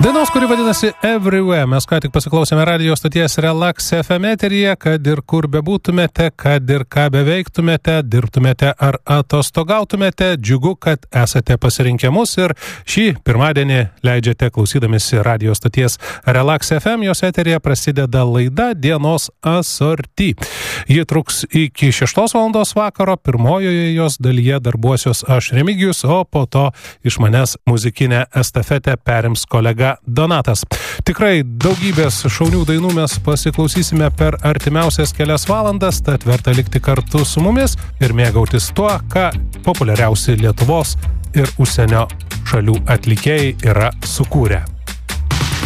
Dainos, kuri vadinasi Everywhere. Mes ką tik pasiklausėme radio stoties Relax FM eteryje, kad ir kur bebūtumėte, kad ir ką beveiktumėte, dirbtumėte ar atostogautumėte, džiugu, kad esate pasirinkę mus ir šį pirmadienį leidžiate klausydamisi radio stoties Relax FM. Jos eteryje prasideda laida Dienos asorti. Ji truks iki 6 valandos vakaro, pirmojoje jos dalyje darbuosios aš Remigijus, o po to iš manęs muzikinę estafetę perims kolega Donatas. Tikrai daugybės šaunių dainų mes pasiklausysime per artimiausias kelias valandas, tad verta likti kartu su mumis ir mėgautis tuo, ką populiariausi Lietuvos ir užsienio šalių atlikėjai yra sukūrę.